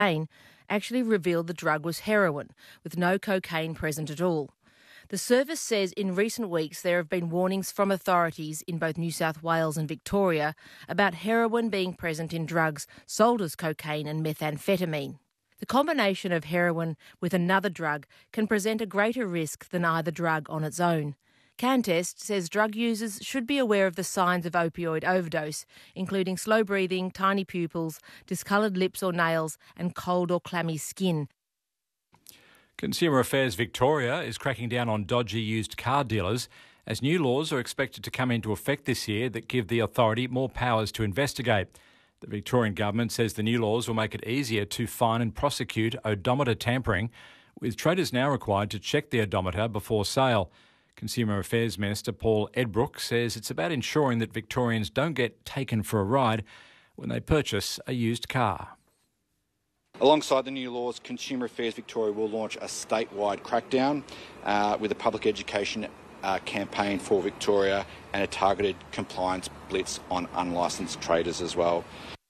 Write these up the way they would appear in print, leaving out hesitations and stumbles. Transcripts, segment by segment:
actually revealed the drug was heroin, with no cocaine present at all. The service says in recent weeks there have been warnings from authorities in both New South Wales and Victoria about heroin being present in drugs sold as cocaine and methamphetamine. The combination of heroin with another drug can present a greater risk than either drug on its own. CanTest says drug users should be aware of the signs of opioid overdose, including slow breathing, tiny pupils, discoloured lips or nails, and cold or clammy skin. Consumer Affairs Victoria is cracking down on dodgy used car dealers as new laws are expected to come into effect this year that give the authority more powers to investigate. The Victorian government says the new laws will make it easier to fine and prosecute odometer tampering, with traders now required to check the odometer before sale. Consumer Affairs Minister Paul Edbrook says it's about ensuring that Victorians don't get taken for a ride when they purchase a used car. Alongside the new laws, Consumer Affairs Victoria will launch a statewide crackdown with a public education campaign for Victoria and a targeted compliance blitz on unlicensed traders as well.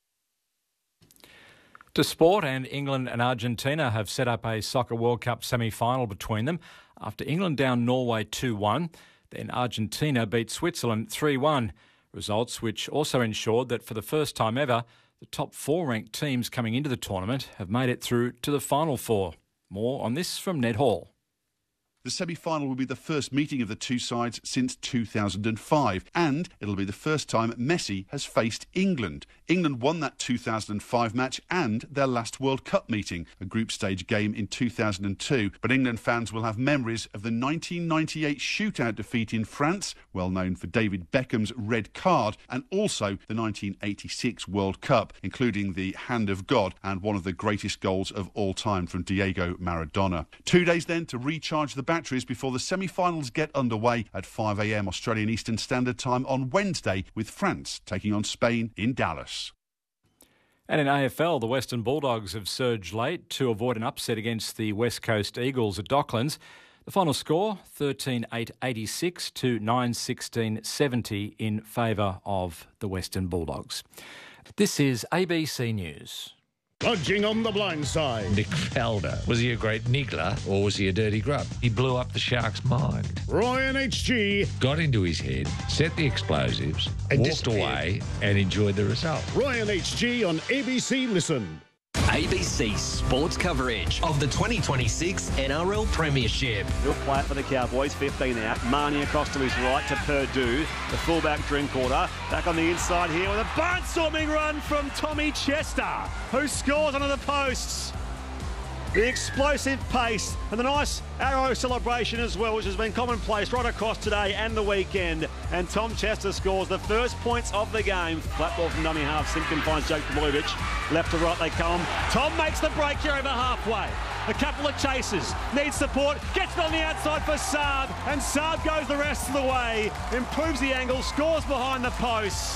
To sport, and England and Argentina have set up a Soccer World Cup semi-final between them after England downed Norway 2-1. Then Argentina beat Switzerland 3-1, results which also ensured that for the first time ever, the top 4 ranked teams coming into the tournament have made it through to the final 4. More on this from Ned Hall. The semi-final will be the first meeting of the two sides since 2005, and it'll be the first time Messi has faced England. England won that 2005 match and their last World Cup meeting, a group stage game in 2002. But England fans will have memories of the 1998 shootout defeat in France, well known for David Beckham's red card, and also the 1986 World Cup, including the Hand of God and one of the greatest goals of all time from Diego Maradona. 2 days then to recharge the batteries before the semi-finals get underway at 5 a.m. Australian Eastern Standard Time on Wednesday, with France taking on Spain in Dallas. And in AFL, the Western Bulldogs have surged late to avoid an upset against the West Coast Eagles at Docklands. The final score, 13-8-86 to 9-16-70 in favour of the Western Bulldogs. This is ABC News. Lodging on the blind side. Nick Faldo. Was he a great niggler or was he a dirty grub? He blew up the Sharks' mind. Ryan HG. Got into his head, set the explosives, and walked away and enjoyed the result. Ryan HG on ABC Listen. ABC sports coverage of the 2026 NRL Premiership. He'll play it for the Cowboys, 15 out. Marnie across to his right to Purdue. The fullback Drinkwater. Back on the inside here with a barnstorming run from Tommy Chester, who scores under the posts. The explosive pace and the nice arrow celebration as well, which has been commonplace right across today and the weekend. And Tom Chester scores the first points of the game. Flat ball from dummy half. Simpkin finds Jake Trbojevic. Left to right they come. Tom makes the break here over halfway. A couple of chases. Needs support. Gets it on the outside for Saab. And Saab goes the rest of the way. Improves the angle. Scores behind the posts.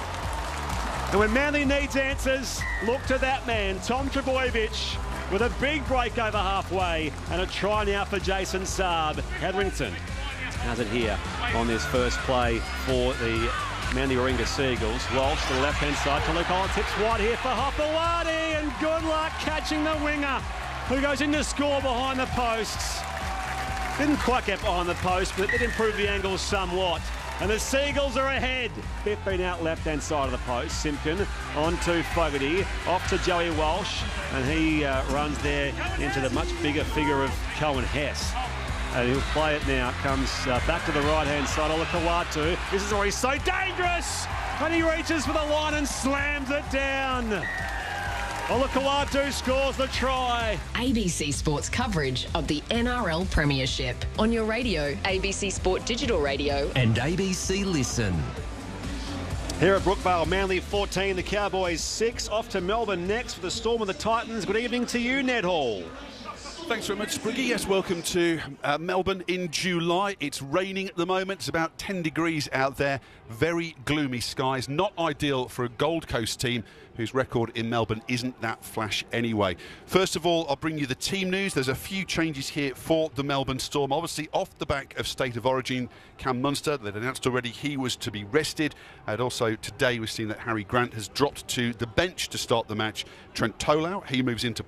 And when Manly needs answers, look to that man, Tom Trbojevic, with a big break over halfway and a try now for Jason Saab. Hetherington has it here on this first play for the Manly Warringah Seagulls. Walsh to the left-hand side to Luke Holland. Tips wide here for Hopewadi, and good luck catching the winger, who goes in to score behind the posts. Didn't quite get behind the post, but it did improve the angle somewhat. And the Seagulls are ahead. 15 out left-hand side of the post. Simpkin on to Fogarty. Off to Joey Walsh. And he runs there into the much bigger figure of Cohen Hess. And he'll play it now. Comes back to the right-hand side. Olakau'atu. This is where he's so dangerous. And he reaches for the line and slams it down. Olakau'atu scores the try. ABC Sports coverage of the NRL Premiership. On your radio, ABC Sport Digital Radio. And ABC Listen. Here at Brookvale, Manly 14, the Cowboys 6. Off to Melbourne next for the Storm of the Titans. Good evening to you, Ned Hall. Thanks very much, Spriggy. Yes, welcome to Melbourne in July. It's raining at the moment. It's about 10 degrees out there. Very gloomy skies. Not ideal for a Gold Coast team whose record in Melbourne isn't that flash anyway. First of all, I'll bring you the team news. There's a few changes here for the Melbourne Storm. Obviously, off the back of State of Origin, Cam Munster, they'd announced already he was to be rested. And also today we've seen that Harry Grant has dropped to the bench to start the match. Trent Tolau, he moves into